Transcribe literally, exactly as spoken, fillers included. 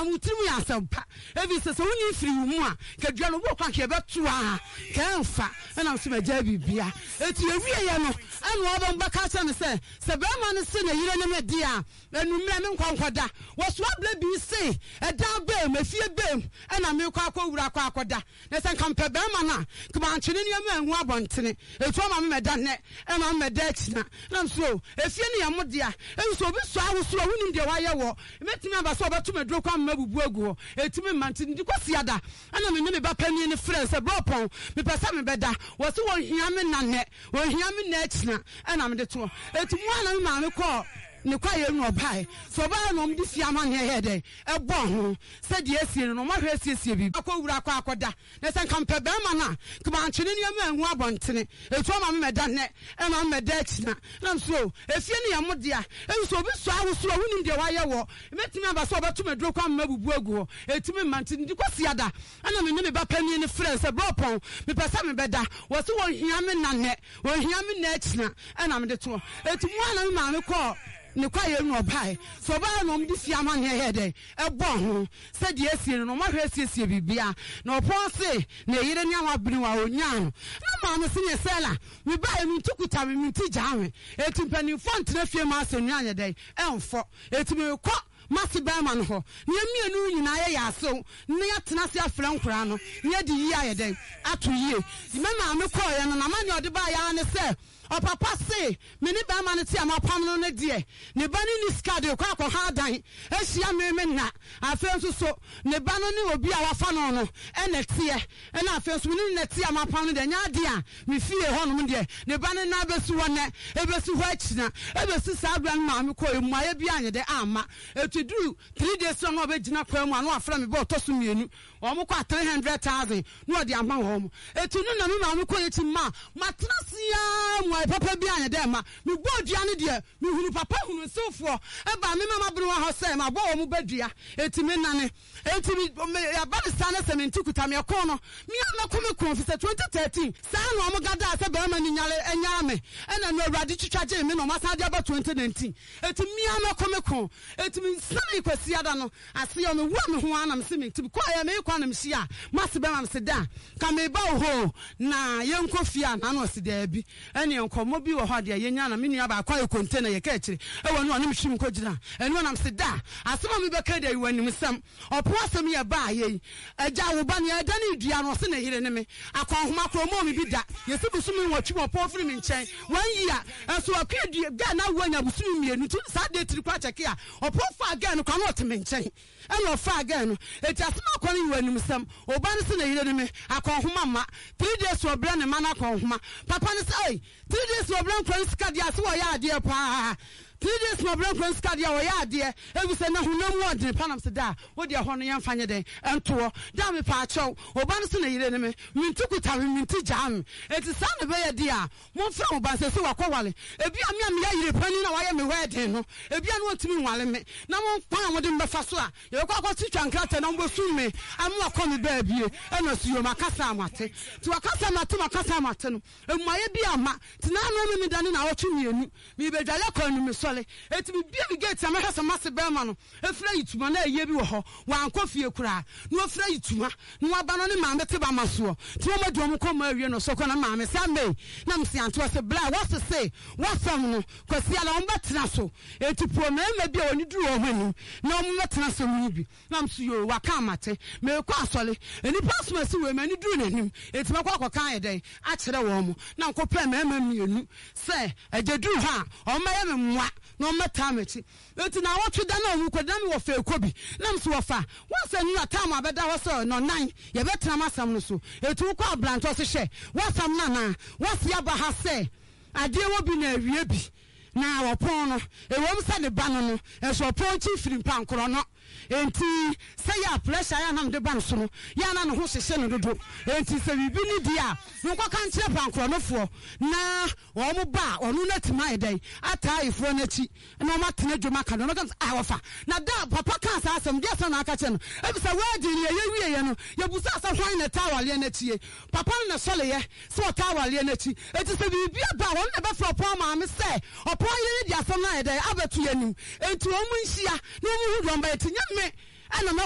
mutimu ya sampa ebi se so woni firi mu a kadua no bo kwa ke beto a kan fa na so magya bibia eti ewie ye no anu obo mbaka cha ne se se be ma ne se na yire ne medi a enumra me nkwankwada wo so abla bi se eda be mafie be na me kwa akowura kwa akoda na se kampe be ma na kuma nchene ne ma hu abontene etu ma me meda ne e ma meda china na so efie ne ye modea e so obi so awoso woni de waye wo metimi aba so obeto medro kwa mabubu agu etimi mantini di kwasiada ana me ne me ba pani ne friends e bropon me pesa me beda wo so wo hia me na ne wo hia me na china ana me de to etimi ana me ma me ko ne kwa ye no bai so ba no mdi fi ama ne he de e bo ho se de asie no ma hwe asiesie bi akowura akwa akoda na se kampe be ma na kuma nchene ne ma hu abontene etu ma me meda ne e ma meda china na so efie ne ye modea e so obi so awoso woni de waye wo metimi aba so obeto medro kwa mabubu agu etimi mantini di kwasiada ana me ne me ba pani ne friends e bropon me pesa me beda wo so wo hia me na ne wo hia me na china ana me de to etimi ana me ma me ko ne kwa ye no bai so ba no mdi fi ama ne he de e bo ho se de asie no ma hwe asiesie bibia na opon se na yire ne awa bini wa onya no na ma no se ne sela me ba mi tukuta me ti jawe eti pani font na fie ma se nwa anye de enfo eti me ko masi ba ma no ho ne mienu nyina ye ya so ne atena se afra nkura no ne di yi aye de ato yie me ma me ko ye no na ma ne ode ba ya ne se o papa say me ni ba ma ne ti amapam no ne de ne ba ni skade kwa kwa ha dan ehia me me na afa nso so ne ba no ni obi a wafa no no e na tie e na afa nso ni na ti amapam no de nya de a me fie ho no de ne ba ne na besu wona e besu ho akina e besu sa abran ma me ko emu aye bi anye de ama etuduru three days no obegina kwa mu anu afra me be otoso mienu o mo kwa three hundred thousand no de ama ho mo etu no na me ma me ko yeti ma matena sia my papa bi anya dem ma me bodua ne de me hunu papa hunu sofo e ba me mama bru wa ho se ma bo wo mu badua etimi nane etimi ya ba sana se me ntikuta me ko no me ama ko me ko fi se twenty thirteen sa no mo gada se ba ma ni nyale enya me e na no awrade twitwaje me no ma sa de ba twenty nineteen etimi ama ko me ko etimi sana ikwasi ada no ase yo me wo me ho ana me se me tibi kwa ya me kwa na me hia ma se ba ma se da ka me ba ho na ye nkofia na no se da bi ene nkomo bi wo ho de yenya na me nua ba kwa container ye ka akire e wonu anim hwim ko gina enu na me se da asema me be ka da yiwanim sam opo asem ye ba ye agya wo ba ne ada ne dua no se na hire ne me akon homa kromo me bi da ye se busumi nwatwi opo firi me nchen one year enso akwa dua ga na wo anya busumi mienu tu sa de tiri kwa cheke a opo fa aga no kwa no te me nchen eno fa aga no eti asema akon yiwanim sam oba ne se na hire ne me akon homa ma three days wo bra ne ma na akon homa papa ne say three days wo bra nkwan sika dia se wo ya ade pa three days my brain can scatter your yard, dear. Every say no more than Panam Sada, what dear honey and fanya day, and tour, damn pacho, or Banson, enemy, mean took it having me to jam. It's a son of a dear, more from Bansa, so I call it. If you are me, penny, no, I am a wedding. If you want to me while me, no one found with him Bafasua, you got to and cut and almost soon me. I'm not coming baby, and I see you, my Casamate, to a Casamate, to my Casamatan, and my Biama, to now know me done in our two me be the it will be a gate. I have a massive Berman, afraid to Mana Yebu, one coffee cry, no afraid to ma, no banana man, the Tibamasu, Toma Dom Comerian or Socona Mamma, Sunday, Namsian to us a black, what's to say, what's some, because the alarm batnasso, and to poor men may be only drew a winning, no matnasso maybe, Namsu, Wakamate, may quasoli, and the passmas who many doing him, it's my quack kind day, at the woman, now compare me, say, a do her, or my no matameti eti na wotu da na omu kwada me wo fa ekobi na mso wo fa won se nu atam abeda wo so no nine ye betena masam no so eti wo kwa blanto se hye wasam na na wasi aba ha se ade wo bi na awie bi na wopon no e wo msa de ba no no e so pon chi firi pankoro no enti say ya pressure ya nam de ban so no ya na no ho hye no dodo enti se bibi ni dia no kwa kan kire pankoro no fo na wo mo ba onu na tima edai ata ifo na chi na ma tena dwuma ka no kan ah wofa na da papa kan sa asem dia so na aka che no e bi se wadi ni ye wie ye no ye busa sa hwan na tawale na tie papa na sole ye so tawale na chi enti se bibi ba won na be fro pon ma me se opon ye dia so na edai abetu yanim enti wo mu nhia na wo hu do mba eti nyame ana